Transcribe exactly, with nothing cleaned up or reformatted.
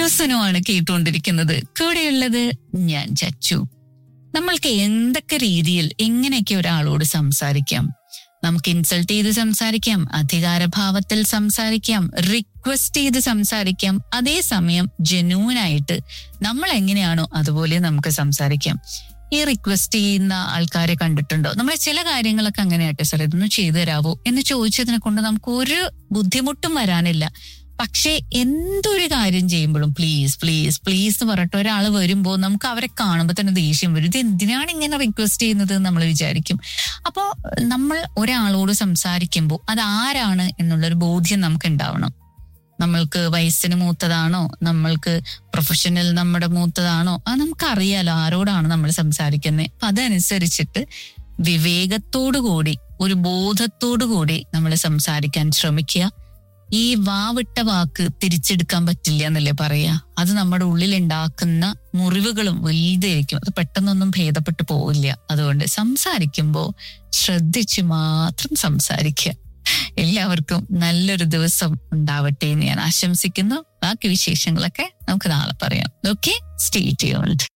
Radio സുനുവാണ് കേട്ടുകൊണ്ടിരിക്കുന്നത്. കൂടെയുള്ളത് ഞാൻ ചച്ചു. നമ്മൾക്ക് എന്തൊക്കെ രീതിയിൽ എങ്ങനെയൊക്കെ ഒരാളോട് സംസാരിക്കാം? നമുക്ക് ഇൻസൾട്ട് ചെയ്ത് സംസാരിക്കാം, അധികാരഭാവത്തിൽ സംസാരിക്കാം, റിക്വസ്റ്റ് ചെയ്ത് സംസാരിക്കാം. അതേസമയം ജെന്യൂനായിട്ട് നമ്മൾ എങ്ങനെയാണോ അതുപോലെ നമുക്ക് സംസാരിക്കാം. ഈ റിക്വസ്റ്റ് ചെയ്യുന്ന ആൾക്കാരെ കണ്ടിട്ടുണ്ടോ? നമ്മൾ ചില കാര്യങ്ങളൊക്കെ അങ്ങനെയാട്ടെ, സാർ ഇതൊന്നും ചെയ്തു തരാവോ എന്ന് ചോദിച്ചതിനെ കൊണ്ട് നമുക്ക് ഒരു ബുദ്ധിമുട്ടും വരാനില്ല. പക്ഷേ എന്തൊരു കാര്യം ചെയ്യുമ്പോഴും പ്ലീസ് പ്ലീസ് പ്ലീസ് എന്ന് പറഞ്ഞിട്ട് ഒരാൾ വരുമ്പോൾ നമുക്ക് അവരെ കാണുമ്പോൾ തന്നെ ദേഷ്യം വരും. ഇത് എന്തിനാണ് ഇങ്ങനെ റിക്വസ്റ്റ് ചെയ്യുന്നത് എന്ന് നമ്മൾ വിചാരിക്കും. അപ്പോൾ നമ്മൾ ഒരാളോട് സംസാരിക്കുമ്പോൾ അത് ആരാണ് എന്നുള്ളൊരു ബോധ്യം നമുക്ക് ഉണ്ടാവണം. നമ്മൾക്ക് വയസ്സിന് മൂത്തതാണോ, നമ്മൾക്ക് പ്രൊഫഷണൽ നമ്മുടെ മൂത്തതാണോ, അത് നമുക്കറിയാലോ ആരോടാണ് നമ്മൾ സംസാരിക്കുന്നത്. അപ്പൊ അതനുസരിച്ചിട്ട് വിവേകത്തോടു കൂടി ഒരു ബോധത്തോടു കൂടി നമ്മൾ സംസാരിക്കാൻ ശ്രമിക്കുക. ഈ വാവിട്ട വാക്ക് തിരിച്ചെടുക്കാൻ പറ്റില്ല എന്നല്ലേ പറയാ. അത് നമ്മുടെ ഉള്ളിൽ ഉണ്ടാക്കുന്ന മുറിവുകളും വലുതായിരിക്കും. അത് പെട്ടെന്നൊന്നും ഭേദപ്പെട്ടു പോവില്ല. അതുകൊണ്ട് സംസാരിക്കുമ്പോൾ ശ്രദ്ധിച്ച് മാത്രം സംസാരിക്കുക. എല്ലാവർക്കും നല്ലൊരു ദിവസം ഉണ്ടാവട്ടെ എന്ന് ഞാൻ ആശംസിക്കുന്നു. ബാക്കി വിശേഷങ്ങളൊക്കെ നമുക്ക് നാളെ പറയാം. Okay, stay tuned.